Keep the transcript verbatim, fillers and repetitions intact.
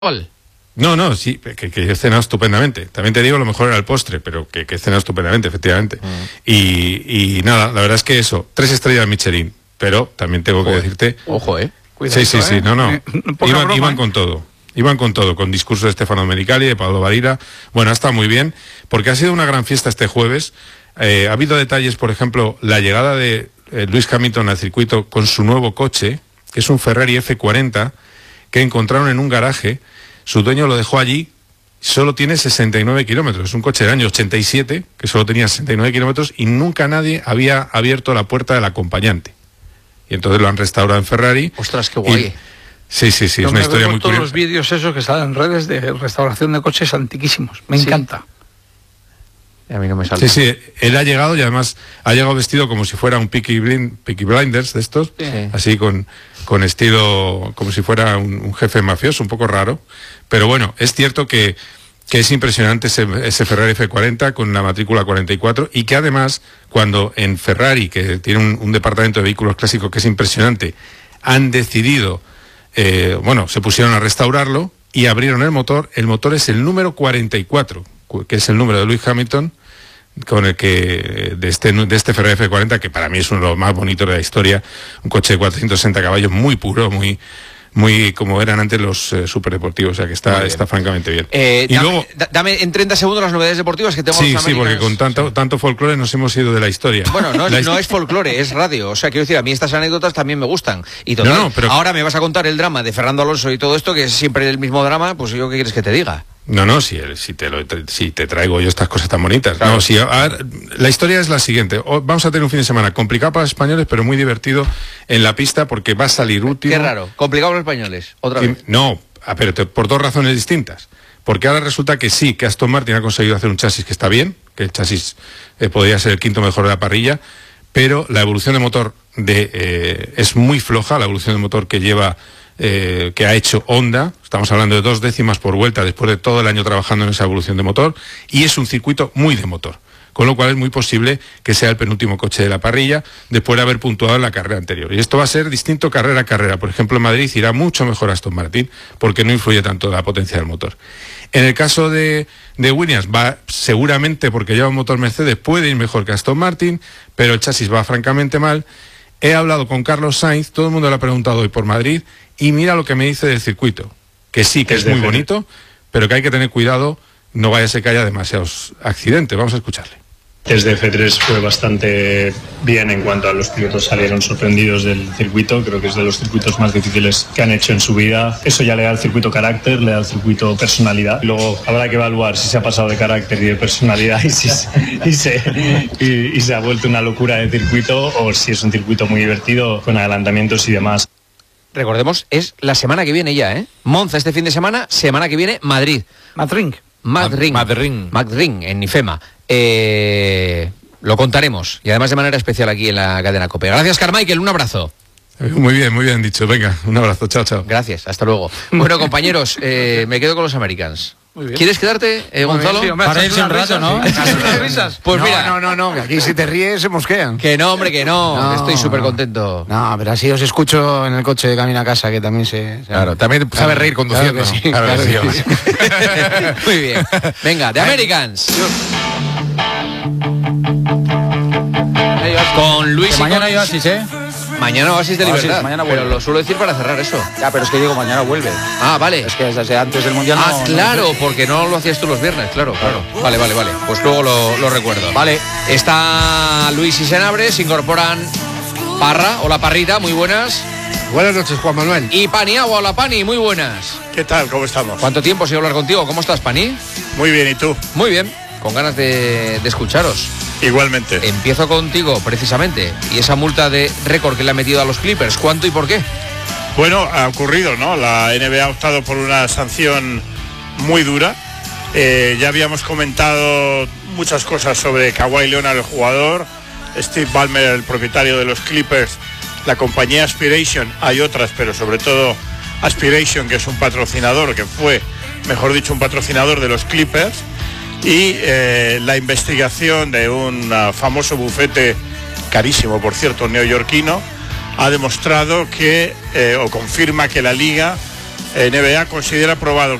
No, no, sí, que, que he cenado estupendamente. También te digo, lo mejor era el postre, pero que, que he cenado estupendamente, efectivamente. Mm. Y, y nada, la verdad es que eso, tres estrellas Michelin, pero también tengo que Ojo, decirte... Ojo, ¿eh? Cuidado, sí, sí, ¿eh? sí, no, no. Eh, iban broma, iban ¿eh? con todo. Iban con todo, con discurso de Stefano Menicali, de Pablo Badira. Bueno, ha estado muy bien, porque ha sido una gran fiesta este jueves. Eh, ha habido detalles, por ejemplo, la llegada de eh, Lewis Hamilton al circuito con su nuevo coche, que es un Ferrari F cuarenta, que encontraron en un garaje. Su dueño lo dejó allí, solo tiene sesenta y nueve kilómetros. Es un coche del año ochenta y siete, que solo tenía sesenta y nueve kilómetros, y nunca nadie había abierto la puerta del acompañante. Y entonces lo han restaurado en Ferrari. Ostras, qué guay. Y, sí, sí, sí, Yo es una historia muy todos curiosa. los vídeos esos que salen en redes de restauración de coches antiquísimos. Me Sí. encanta. A mí no me sale. Sí, sí, él ha llegado y además ha llegado vestido como si fuera un Peaky, Blind, Peaky Blinders de estos, Sí. así con, con estilo como si fuera un, un jefe mafioso, un poco raro. Pero bueno, es cierto que, que es impresionante ese, ese Ferrari F cuarenta con la matrícula cuarenta y cuatro, y que además, cuando en Ferrari, que tiene un, un departamento de vehículos clásicos que es impresionante, han decidido, eh, bueno, se pusieron a restaurarlo y abrieron el motor. El motor es el número cuarenta y cuatro, que es el número de Lewis Hamilton, con el que de este, de este Ferrari F cuarenta, que para mí es uno de los más bonitos de la historia, un coche de cuatrocientos sesenta caballos, muy puro, muy muy como eran antes los eh, superdeportivos, o sea que está, está francamente bien. Eh, y dame, luego, da- dame en treinta segundos las novedades deportivas que tengo. sí, los sí, porque Americans. con tanto, tanto folclore nos hemos ido de la historia. Bueno, no, La es, hist- no es folclore, es radio. O sea, quiero decir, a mí estas anécdotas también me gustan. Y total, No, no, pero- ahora me vas a contar el drama de Fernando Alonso y todo esto, que es siempre el mismo drama, pues yo qué quieres que te diga. No, no, si, si, te lo, te- si te traigo yo estas cosas tan bonitas. Claro. No, si, a ver, la historia es la siguiente. O- vamos a tener un fin de semana complicado para los españoles, pero muy divertido en la pista, porque va a salir último. Qué raro, complicado los españoles, otra Y- vez. no, ah, pero te- por dos razones distintas. Porque ahora resulta que sí, que Aston Martin ha conseguido hacer un chasis que está bien, que el chasis eh, podría ser el quinto mejor de la parrilla, pero la evolución de motor de, eh, es muy floja, la evolución de motor que lleva, eh, que ha hecho Honda. Estamos hablando de dos décimas por vuelta después de todo el año trabajando en esa evolución de motor, y es un circuito muy de motor. Con lo cual es muy posible que sea el penúltimo coche de la parrilla después de haber puntuado en la carrera anterior. Y esto va a ser distinto carrera a carrera. Por ejemplo, en Madrid irá mucho mejor Aston Martin porque no influye tanto la potencia del motor. En el caso de, de Williams, va seguramente, porque lleva un motor Mercedes, puede ir mejor que Aston Martin, pero el chasis va francamente mal. He hablado con Carlos Sainz, todo el mundo le ha preguntado hoy por Madrid, y mira lo que me dice del circuito, que sí, que es muy bonito, pero que hay que tener cuidado, no vaya a ser que haya demasiados accidentes. Vamos a escucharle. Desde F tres fue bastante bien en cuanto a los pilotos salieron sorprendidos del circuito. Creo que es de los circuitos más difíciles que han hecho en su vida. Eso ya le da al circuito carácter, le da al circuito personalidad. Luego habrá que evaluar si se ha pasado de carácter y de personalidad y, si, y, se, y, y se ha vuelto una locura de circuito, o si es un circuito muy divertido con adelantamientos y demás. Recordemos, es la semana que viene ya, ¿eh? Monza este fin de semana, semana que viene Madrid. Madrid. Madrid. Madrid. Madrid, en IFEMA. Eh, lo contaremos, y además de manera especial aquí en la cadena COPE. Gracias, Carmichael, un abrazo. Muy bien, muy bien dicho. Venga, un abrazo, chao, chao. Gracias, hasta luego. Bueno, compañeros, eh, me quedo con los Americans. Muy bien. ¿Quieres quedarte, eh, Muy bien, Gonzalo? sí, hombre, Para echas irse un unas rato, risas, ¿no? sí. Echas unas risas. Pues no, mira, no, no, no, que aquí si te ríes se mosquean. que no, hombre, que no, No, estoy súper no. contento. No, pero así os escucho en el coche de camino a casa, que también se... se- Claro, también Claro, sabe reír conduciendo. claro que sí, Claro que claro sí, que hombre. Muy bien. Venga, The Americans. Con Luis Que y mañana con- hay Oasis, ¿eh? Mañana Oasis de Oasis, Libertad. mañana pero vuelve. lo suelo decir para cerrar eso. Ya, pero es que digo, mañana vuelve. Ah, vale. Es que desde antes del Mundial Ah, no- no- claro, porque no lo hacías tú los viernes, claro, claro. Vale, vale, vale. Pues luego lo, lo recuerdo. Vale. Está Luis y Senabre, se incorporan Parra, hola Parrita, muy buenas. Buenas noches, Juan Manuel. Y Paniagua, hola Pani, muy buenas. ¿Qué tal? ¿Cómo estamos? ¿Cuánto tiempo sin hablar contigo? ¿Cómo estás, Pani? Muy bien, ¿y tú? Muy bien, con ganas de, de escucharos. Igualmente. Empiezo contigo, precisamente. Y esa multa de récord que le ha metido a los Clippers, ¿cuánto y por qué? Bueno, ha ocurrido, ¿no? La N B A ha optado por una sanción muy dura. Eh, ya habíamos comentado muchas cosas sobre Kawhi Leonard, el jugador, Steve Ballmer, el propietario de los Clippers, la compañía Aspiration, hay otras, pero sobre todo Aspiration, que es un patrocinador, que fue, mejor dicho, un patrocinador de los Clippers, y eh, la investigación de un uh, famoso bufete, carísimo por cierto, neoyorquino, ha demostrado que, eh, o confirma que la liga N B A considera aprobado